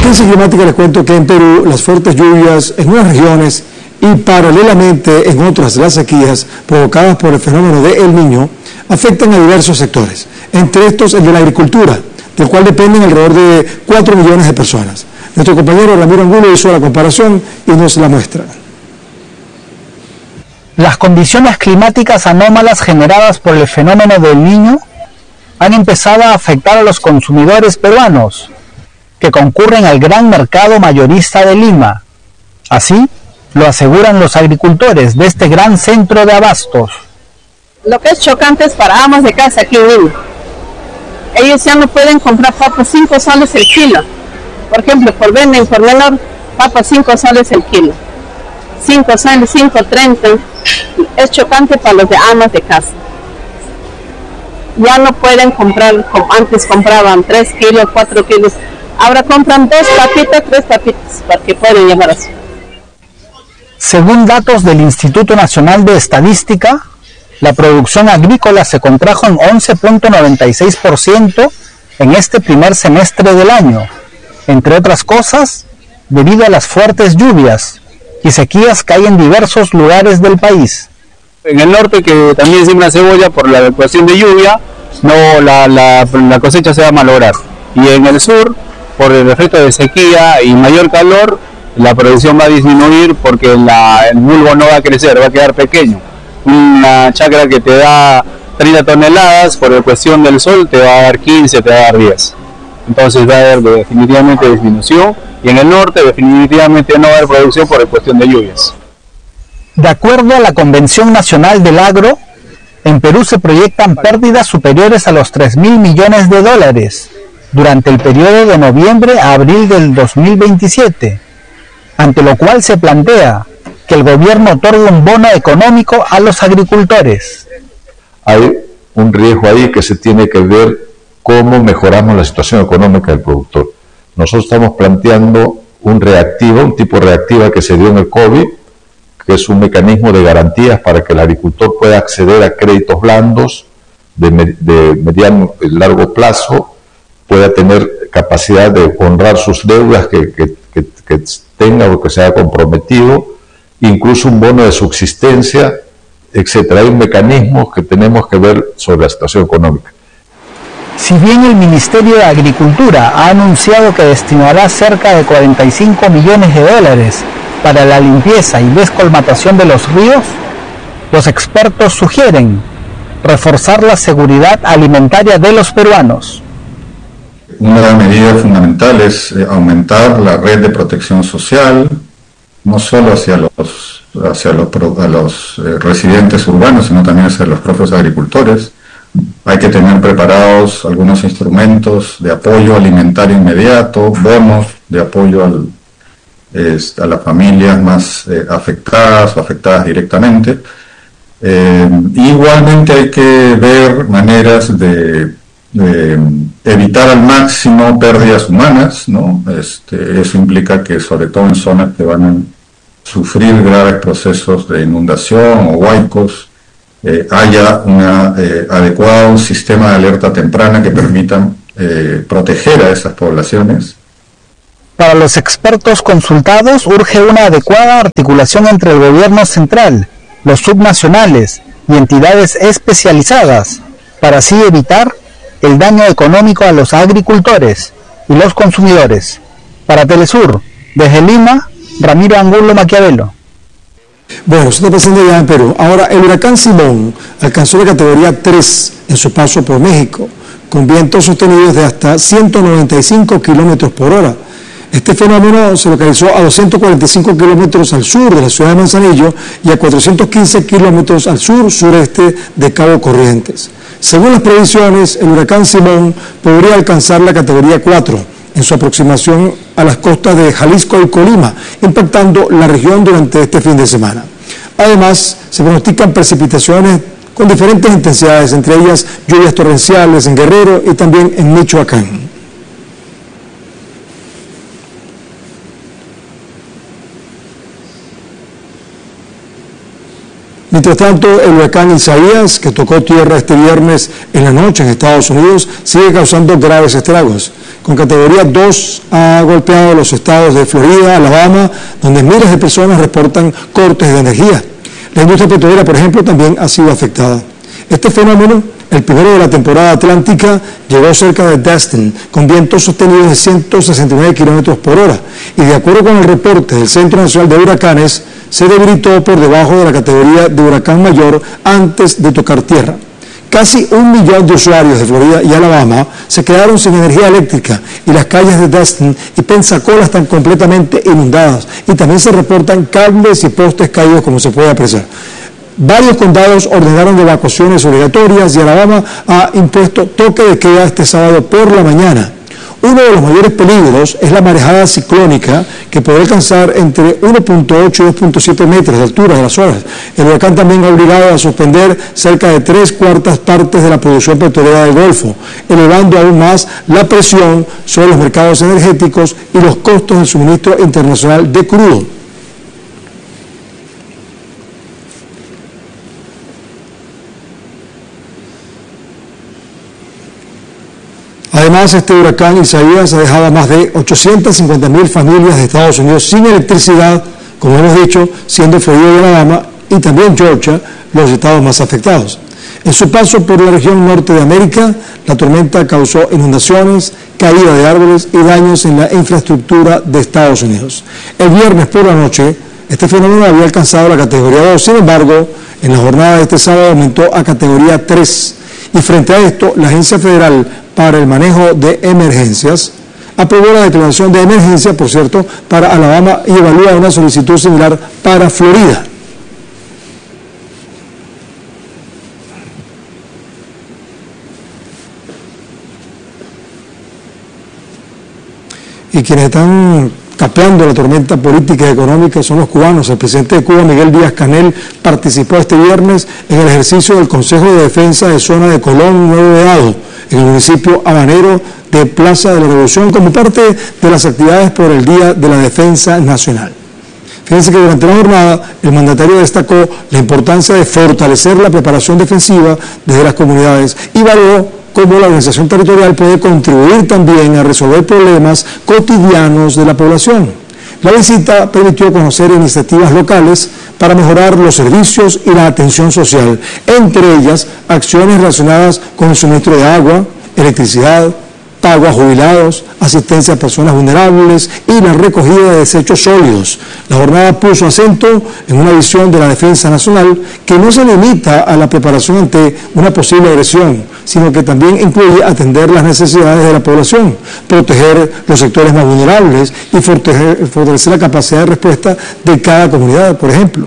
Emergencia climática, les cuento que en Perú las fuertes lluvias en unas regiones y paralelamente en otras las sequías provocadas por el fenómeno de El Niño afectan a diversos sectores, entre estos el de la agricultura, del cual dependen alrededor de 4 millones de personas. Nuestro compañero Ramiro Angulo hizo la comparación y nos la muestra. Las condiciones climáticas anómalas generadas por el fenómeno del Niño han empezado a afectar a los consumidores peruanos, que concurren al gran mercado mayorista de Lima. Así lo aseguran los agricultores de este gran centro de abastos. Lo que es chocante es para amas de casa aquí en Lima. Ellos ya no pueden comprar papas 5 soles el kilo. Por ejemplo, por venden por menor, papas 5 soles el kilo. 5 soles, 5.30. Es chocante para los de amas de casa. Ya no pueden comprar como antes compraban 3 kilos, 4 kilos. Ahora compran 2 papitas, 3 papitas, para que puedan llevar así. Según datos del Instituto Nacional de Estadística, la producción agrícola se contrajo en 11.96% en este primer semestre del año, entre otras cosas, debido a las fuertes lluvias y sequías que hay en diversos lugares del país. En el norte, que también siembra cebolla por la evacuación de lluvia, la cosecha se va a malograr. Y en el sur, por el efecto de sequía y mayor calor, la producción va a disminuir porque el bulbo no va a crecer, va a quedar pequeño. Una chacra que te da 30 toneladas, por cuestión del sol, te va a dar 15, te va a dar 10. Entonces va a haber definitivamente disminución, y en el norte definitivamente no va a haber producción por cuestión de lluvias. De acuerdo a la Convención Nacional del Agro, en Perú se proyectan pérdidas superiores a los 3.000 millones de dólares durante el periodo de noviembre a abril del 2027, ante lo cual se plantea que el gobierno otorgue un bono económico a los agricultores. Hay un riesgo ahí que se tiene que ver cómo mejoramos la situación económica del productor. Nosotros estamos planteando un tipo reactiva que se dio en el COVID, que es un mecanismo de garantías para que el agricultor pueda acceder a créditos blandos de mediano y largo plazo, pueda tener capacidad de honrar sus deudas que tenga o que se haya comprometido, incluso un bono de subsistencia, etcétera. Hay mecanismos que tenemos que ver sobre la situación económica. Si bien el Ministerio de Agricultura ha anunciado que destinará cerca de 45 millones de dólares para la limpieza y descolmatación de los ríos, los expertos sugieren reforzar la seguridad alimentaria de los peruanos. Una medida fundamental es aumentar la red de protección social, no solo hacia los residentes urbanos, sino también hacia los propios agricultores. Hay que tener preparados algunos instrumentos de apoyo alimentario inmediato, bonos de apoyo a las familias más afectadas o afectadas directamente. Igualmente hay que ver maneras de evitar al máximo pérdidas humanas, ¿no? Eso implica que, sobre todo en zonas que van a sufrir graves procesos de inundación o huaicos, haya un adecuado sistema de alerta temprana que permitan proteger a esas poblaciones. Para los expertos consultados, urge una adecuada articulación entre el gobierno central, los subnacionales y entidades especializadas, para así evitar el daño económico a los agricultores y los consumidores. Para Telesur, desde Lima, Ramiro Angulo Maquiavelo. Bueno, eso está pasando ya en Perú. Ahora, el huracán Simón alcanzó la categoría 3 en su paso por México, con vientos sostenidos de hasta 195 kilómetros por hora. Este fenómeno se localizó a 245 kilómetros al sur de la ciudad de Manzanillo y a 415 kilómetros al sur-sureste de Cabo Corrientes. Según las previsiones, el huracán Simón podría alcanzar la categoría 4 en su aproximación a las costas de Jalisco y Colima, impactando la región durante este fin de semana. Además, se pronostican precipitaciones con diferentes intensidades, entre ellas lluvias torrenciales en Guerrero y también en Michoacán. Mientras tanto, el huracán Isaías, que tocó tierra este viernes en la noche en Estados Unidos, sigue causando graves estragos. Con categoría 2 ha golpeado los estados de Florida, Alabama, donde miles de personas reportan cortes de energía. La industria petrolera, por ejemplo, también ha sido afectada. Este fenómeno, el primero de la temporada atlántica, llegó cerca de Destin, con vientos sostenidos de 169 kilómetros por hora. Y de acuerdo con el reporte del Centro Nacional de Huracanes, se debilitó por debajo de la categoría de huracán mayor antes de tocar tierra. Casi 1 millón de usuarios de Florida y Alabama se quedaron sin energía eléctrica y las calles de Destin y Pensacola están completamente inundadas y también se reportan cables y postes caídos, como se puede apreciar. Varios condados ordenaron evacuaciones obligatorias y Alabama ha impuesto toque de queda este sábado por la mañana. Uno de los mayores peligros es la marejada ciclónica, que puede alcanzar entre 1.8 y 2.7 metros de altura de las olas. El huracán también ha obligado a suspender cerca de 3/4 partes de la producción petrolera del Golfo, elevando aún más la presión sobre los mercados energéticos y los costos del suministro internacional de crudo. Además, este huracán Isaías ha dejado a más de 850.000 familias de Estados Unidos sin electricidad, como hemos dicho, siendo Florida y Alabama y también Georgia los estados más afectados. En su paso por la región norte de América, la tormenta causó inundaciones, caída de árboles y daños en la infraestructura de Estados Unidos. El viernes por la noche, este fenómeno había alcanzado la categoría 2, sin embargo, en la jornada de este sábado aumentó a categoría 3. Y frente a esto, la Agencia Federal para el Manejo de Emergencias aprobó la declaración de emergencia, por cierto, para Alabama y evalúa una solicitud similar para Florida. Y quienes están capeando la tormenta política y económica son los cubanos. El presidente de Cuba, Miguel Díaz-Canel, participó este viernes en el ejercicio del Consejo de Defensa de Zona de Colón Nuevo Vedado, en el municipio habanero de Plaza de la Revolución, como parte de las actividades por el Día de la Defensa Nacional. Fíjense que durante la jornada el mandatario destacó la importancia de fortalecer la preparación defensiva desde las comunidades y valoró cómo la organización territorial puede contribuir también a resolver problemas cotidianos de la población. La visita permitió conocer iniciativas locales para mejorar los servicios y la atención social, entre ellas acciones relacionadas con el suministro de agua, electricidad, pago a jubilados, asistencia a personas vulnerables y la recogida de desechos sólidos. La jornada puso acento en una visión de la defensa nacional que no se limita a la preparación ante una posible agresión, sino que también incluye atender las necesidades de la población, proteger los sectores más vulnerables y fortalecer la capacidad de respuesta de cada comunidad, por ejemplo.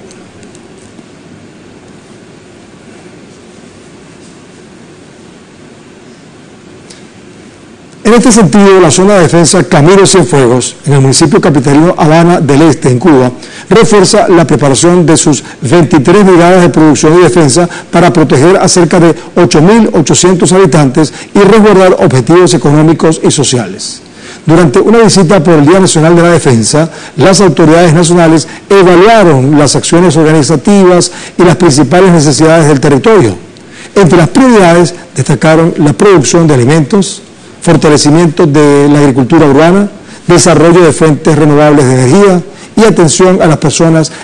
En este sentido, la zona de defensa Camilo Cienfuegos, en el municipio capitalino Habana del Este, en Cuba, refuerza la preparación de sus 23 brigadas de producción y defensa para proteger a cerca de 8.800 habitantes y resguardar objetivos económicos y sociales. Durante una visita por el Día Nacional de la Defensa, las autoridades nacionales evaluaron las acciones organizativas y las principales necesidades del territorio. Entre las prioridades destacaron la producción de alimentos, fortalecimiento de la agricultura urbana, desarrollo de fuentes renovables de energía y atención a las personas